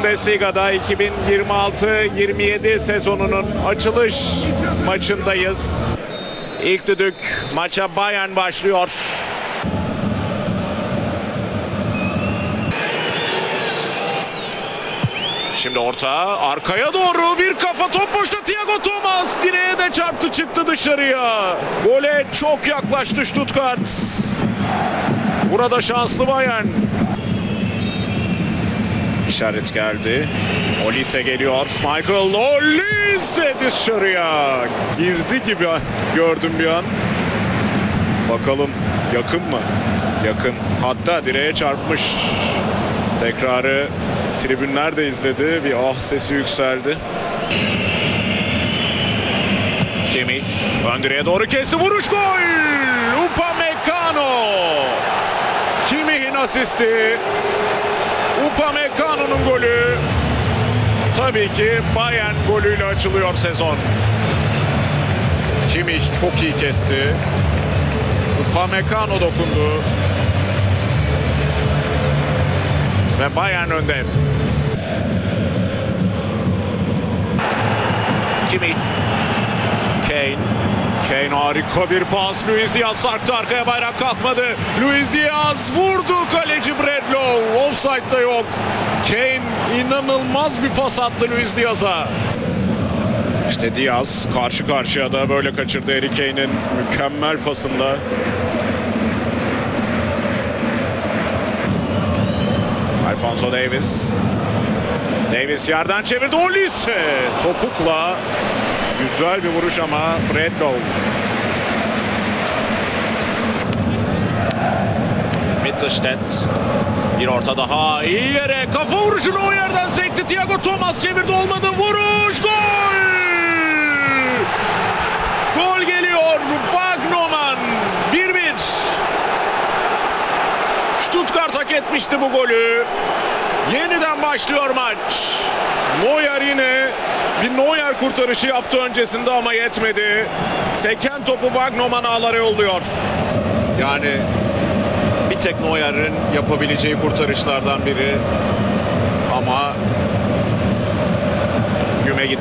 Bundesliga'da 2026-27 sezonunun açılış maçındayız. İlk düdük maça Bayern başlıyor. Şimdi orta arkaya doğru bir kafa top boşta Thiago Thomas direğe de çarptı çıktı dışarıya. Gole çok yaklaştı Stuttgart. Burada şanslı Bayern. İşaret geldi. Olise geliyor. Michael Olise dışarıya. Girdi gibi gördüm bir an. Bakalım yakın mı? Yakın. Hatta direğe çarpmış. Tekrarı tribünler de izledi. Bir ah sesi yükseldi. Kimmich ön direğe doğru kesti. Vuruş gol! Upamecano! Kimmich'in asisti. Upamecano'nun golü. Tabii ki Bayern golüyle açılıyor sezon. Kimmich çok iyi kesti. Upamecano dokundu. Ve Bayern önde. Kimmich. Kane harika bir pas. Luis Diaz sarktı arkaya, bayrak kalkmadı. Luis Diaz vurdu, kaleci Bredlow. Offside'da yok. Kane inanılmaz bir pas attı Luis Diaz'a. İşte Diaz karşı karşıya da böyle kaçırdı Harry Kane'in mükemmel pasında. Alphonso Davies. Davies yerden çevirdi. Olise topukla. Güzel bir vuruş ama Bredlow. Mittelstädt. Bir orta daha. İyi yere. Kafa vuruşunu o yerden sekti. Thiago Thomas çevirdi. Olmadı. Vuruş. Gol! Gol geliyor. Wagnermann. 1-1. Stuttgart hak etmişti bu golü. Yeniden başlıyor maç. Neuer yine bir Neuer kurtarışı yaptı öncesinde ama yetmedi. Seken topu Wagnermann ağlara yolluyor. Yani bir tek Neuer'in yapabileceği kurtarışlardan biri. Ama